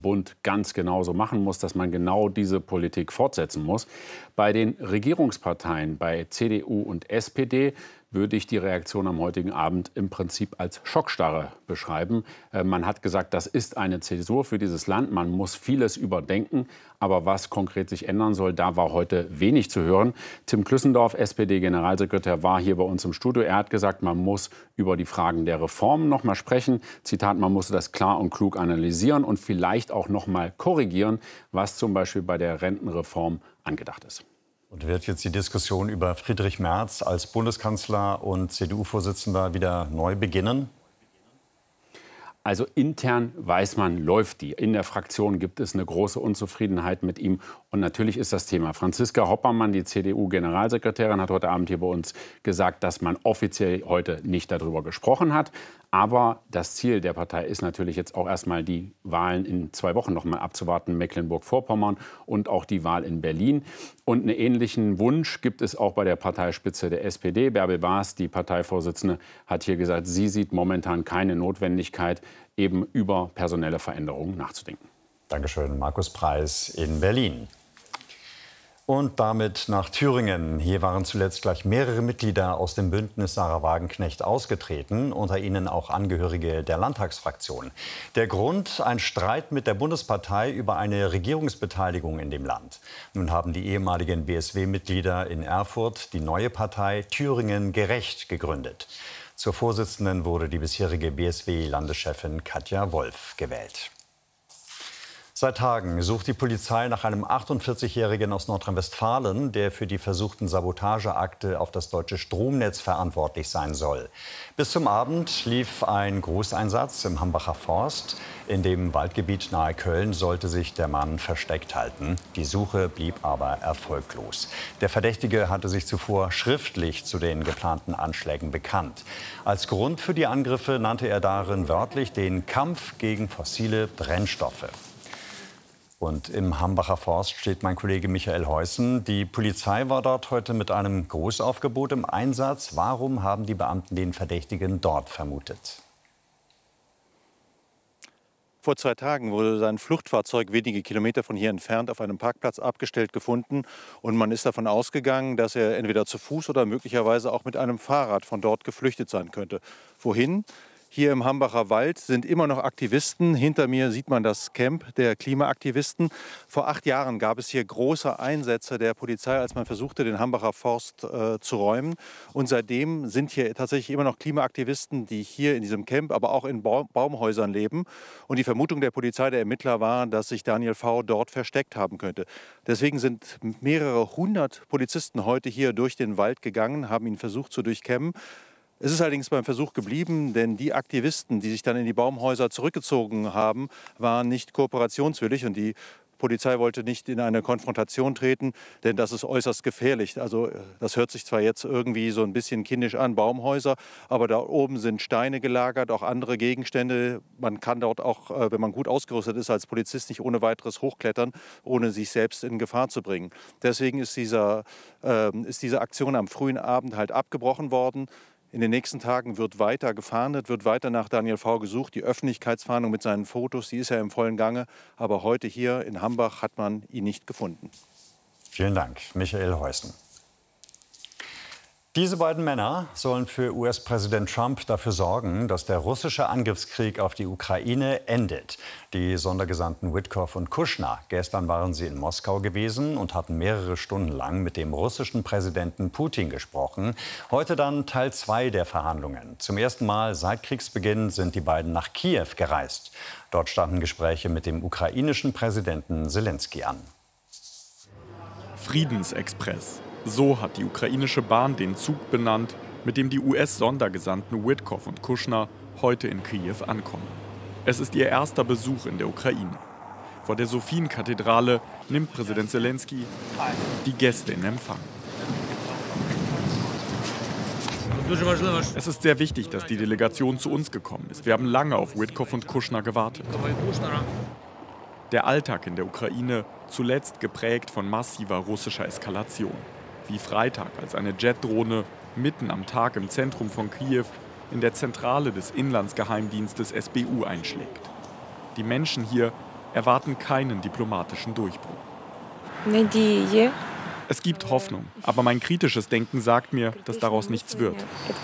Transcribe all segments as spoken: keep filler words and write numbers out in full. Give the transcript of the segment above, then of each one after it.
Bund ganz genauso machen muss, dass man genau diese Politik fortsetzen muss. Bei den Regierungsparteien, bei C D U und S P D, würde ich die Reaktion am heutigen Abend im Prinzip als Schockstarre beschreiben. Äh, man hat gesagt, das ist eine Zäsur für dieses Land. Man muss vieles überdenken. Aber was konkret sich ändern soll, da war heute wenig zu hören. Tim Klüssendorf, S P D-Generalsekretär, war hier bei uns im Studio. Er hat gesagt, man muss über die Fragen der Reformen noch mal sprechen. Zitat, man muss das klar und klug analysieren und vielleicht auch noch mal korrigieren, was zum Beispiel bei der Rentenreform angedacht ist. Und wird jetzt die Diskussion über Friedrich Merz als Bundeskanzler und C D U-Vorsitzender wieder neu beginnen? Also intern weiß man, läuft die. In der Fraktion gibt es eine große Unzufriedenheit mit ihm. Und natürlich ist das Thema. Franziska Hoppermann, die C D U-Generalsekretärin, hat heute Abend hier bei uns gesagt, dass man offiziell heute nicht darüber gesprochen hat. Aber das Ziel der Partei ist natürlich jetzt auch erstmal die Wahlen in zwei Wochen noch mal abzuwarten, Mecklenburg-Vorpommern und auch die Wahl in Berlin. Und einen ähnlichen Wunsch gibt es auch bei der Parteispitze der S P D. Bärbel Baas, die Parteivorsitzende, hat hier gesagt, sie sieht momentan keine Notwendigkeit, eben über personelle Veränderungen nachzudenken. Dankeschön, Markus Preis in Berlin. Und damit nach Thüringen. Hier waren zuletzt gleich mehrere Mitglieder aus dem Bündnis Sarah Wagenknecht ausgetreten, unter ihnen auch Angehörige der Landtagsfraktion. Der Grund: ein Streit mit der Bundespartei über eine Regierungsbeteiligung in dem Land. Nun haben die ehemaligen B S W-Mitglieder in Erfurt die neue Partei Thüringen Gerecht gegründet. Zur Vorsitzenden wurde die bisherige B S W-Landeschefin Katja Wolf gewählt. Seit Tagen sucht die Polizei nach einem achtundvierzigjährigen aus Nordrhein-Westfalen, der für die versuchten Sabotageakte auf das deutsche Stromnetz verantwortlich sein soll. Bis zum Abend lief ein Großeinsatz im Hambacher Forst. In dem Waldgebiet nahe Köln sollte sich der Mann versteckt halten. Die Suche blieb aber erfolglos. Der Verdächtige hatte sich zuvor schriftlich zu den geplanten Anschlägen bekannt. Als Grund für die Angriffe nannte er darin wörtlich den Kampf gegen fossile Brennstoffe. Und im Hambacher Forst steht mein Kollege Michael Heußen. Die Polizei war dort heute mit einem Großaufgebot im Einsatz. Warum haben die Beamten den Verdächtigen dort vermutet? Vor zwei Tagen wurde sein Fluchtfahrzeug wenige Kilometer von hier entfernt auf einem Parkplatz abgestellt gefunden. Und man ist davon ausgegangen, dass er entweder zu Fuß oder möglicherweise auch mit einem Fahrrad von dort geflüchtet sein könnte. Wohin? Hier im Hambacher Wald sind immer noch Aktivisten. Hinter mir sieht man das Camp der Klimaaktivisten. Vor acht Jahren gab es hier große Einsätze der Polizei, als man versuchte, den Hambacher Forst äh, zu räumen. Und seitdem sind hier tatsächlich immer noch Klimaaktivisten, die hier in diesem Camp, aber auch in Baum Baumhäusern leben. Und die Vermutung der Polizei, der Ermittler war, dass sich Daniel V. dort versteckt haben könnte. Deswegen sind mehrere hundert Polizisten heute hier durch den Wald gegangen, haben ihn versucht zu durchkämmen. Es ist allerdings beim Versuch geblieben, denn die Aktivisten, die sich dann in die Baumhäuser zurückgezogen haben, waren nicht kooperationswillig und die Polizei wollte nicht in eine Konfrontation treten, denn das ist äußerst gefährlich. Also das hört sich zwar jetzt irgendwie so ein bisschen kindisch an, Baumhäuser, aber da oben sind Steine gelagert, auch andere Gegenstände. Man kann dort auch, wenn man gut ausgerüstet ist, als Polizist nicht ohne weiteres hochklettern, ohne sich selbst in Gefahr zu bringen. Deswegen ist, dieser, äh, ist diese Aktion am frühen Abend halt abgebrochen worden. In den nächsten Tagen wird weiter gefahndet, wird weiter nach Daniel V. gesucht. Die Öffentlichkeitsfahndung mit seinen Fotos, die ist ja im vollen Gange. Aber heute hier in Hambach hat man ihn nicht gefunden. Vielen Dank, Michael Heußen. Diese beiden Männer sollen für U S-Präsident Trump dafür sorgen, dass der russische Angriffskrieg auf die Ukraine endet. Die Sondergesandten Witkoff und Kushner. Gestern waren sie in Moskau gewesen und hatten mehrere Stunden lang mit dem russischen Präsidenten Putin gesprochen. Heute dann Teil zwei der Verhandlungen. Zum ersten Mal seit Kriegsbeginn sind die beiden nach Kiew gereist. Dort standen Gespräche mit dem ukrainischen Präsidenten Selenskyj an. Friedensexpress. So hat die ukrainische Bahn den Zug benannt, mit dem die U S-Sondergesandten Witkoff und Kushner heute in Kiew ankommen. Es ist ihr erster Besuch in der Ukraine. Vor der Sophienkathedrale nimmt Präsident Selenskyj die Gäste in Empfang. Es ist sehr wichtig, dass die Delegation zu uns gekommen ist. Wir haben lange auf Witkoff und Kushner gewartet. Der Alltag in der Ukraine, zuletzt geprägt von massiver russischer Eskalation. Wie Freitag, als eine Jetdrohne mitten am Tag im Zentrum von Kiew in der Zentrale des Inlandsgeheimdienstes S B U einschlägt. Die Menschen hier erwarten keinen diplomatischen Durchbruch. Es gibt Hoffnung, aber mein kritisches Denken sagt mir, dass daraus nichts wird.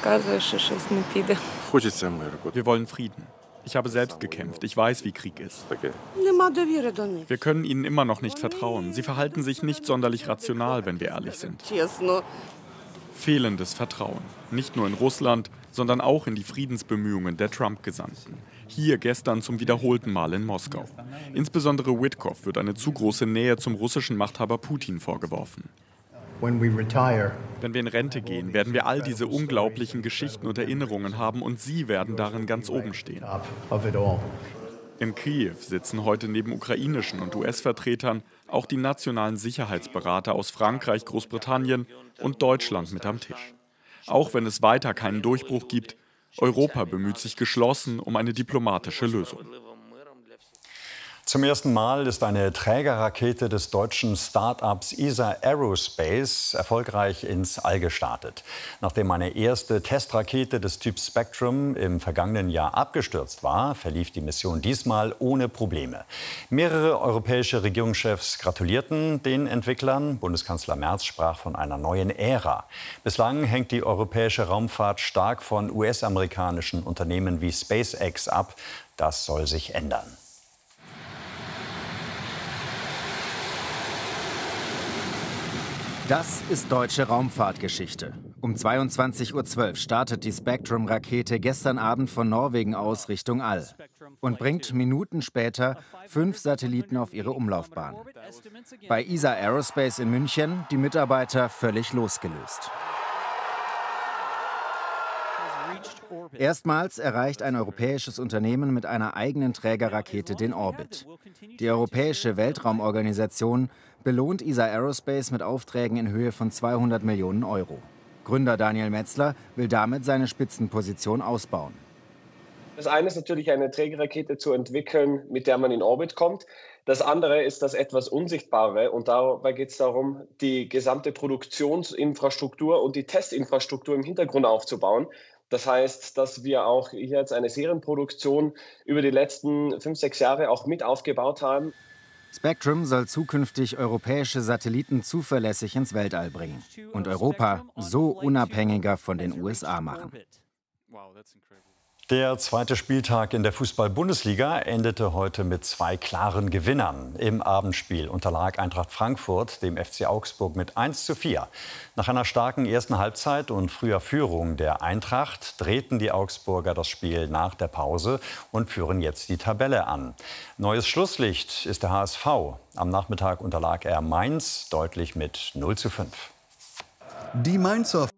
Wir wollen Frieden. Ich habe selbst gekämpft. Ich weiß, wie Krieg ist. Wir können ihnen immer noch nicht vertrauen. Sie verhalten sich nicht sonderlich rational, wenn wir ehrlich sind. Fehlendes Vertrauen. Nicht nur in Russland, sondern auch in die Friedensbemühungen der Trump-Gesandten. Hier gestern zum wiederholten Mal in Moskau. Insbesondere Witkow wird eine zu große Nähe zum russischen Machthaber Putin vorgeworfen. Wenn wir in Rente gehen, werden wir all diese unglaublichen Geschichten und Erinnerungen haben und Sie werden darin ganz oben stehen. In Kiew sitzen heute neben ukrainischen und U S-Vertretern auch die nationalen Sicherheitsberater aus Frankreich, Großbritannien und Deutschland mit am Tisch. Auch wenn es weiter keinen Durchbruch gibt, Europa bemüht sich geschlossen um eine diplomatische Lösung. Zum ersten Mal ist eine Trägerrakete des deutschen Start-ups E S A Aerospace erfolgreich ins All gestartet. Nachdem eine erste Testrakete des Typs Spectrum im vergangenen Jahr abgestürzt war, verlief die Mission diesmal ohne Probleme. Mehrere europäische Regierungschefs gratulierten den Entwicklern. Bundeskanzler Merz sprach von einer neuen Ära. Bislang hängt die europäische Raumfahrt stark von U S-amerikanischen Unternehmen wie SpaceX ab. Das soll sich ändern. Das ist deutsche Raumfahrtgeschichte. Um zweiundzwanzig Uhr zwölf startet die Spectrum-Rakete gestern Abend von Norwegen aus Richtung All und bringt Minuten später fünf Satelliten auf ihre Umlaufbahn. Bei E S A Aerospace in München die Mitarbeiter völlig losgelöst. Erstmals erreicht ein europäisches Unternehmen mit einer eigenen Trägerrakete den Orbit. Die Europäische Weltraumorganisation belohnt E S A Aerospace mit Aufträgen in Höhe von zweihundert Millionen Euro. Gründer Daniel Metzler will damit seine Spitzenposition ausbauen. Das eine ist natürlich, eine Trägerrakete zu entwickeln, mit der man in Orbit kommt. Das andere ist das etwas Unsichtbare, und dabei geht es darum, die gesamte Produktionsinfrastruktur und die Testinfrastruktur im Hintergrund aufzubauen. Das heißt, dass wir auch hier jetzt eine Serienproduktion über die letzten fünf, sechs Jahre auch mit aufgebaut haben. Spectrum soll zukünftig europäische Satelliten zuverlässig ins Weltall bringen und Europa so unabhängiger von den U S A machen. Der zweite Spieltag in der Fußball-Bundesliga endete heute mit zwei klaren Gewinnern. Im Abendspiel unterlag Eintracht Frankfurt dem F C Augsburg mit eins zu vier. Nach einer starken ersten Halbzeit und früher Führung der Eintracht drehten die Augsburger das Spiel nach der Pause und führen jetzt die Tabelle an. Neues Schlusslicht ist der H S V. Am Nachmittag unterlag er Mainz deutlich mit null zu fünf. Die Mainzer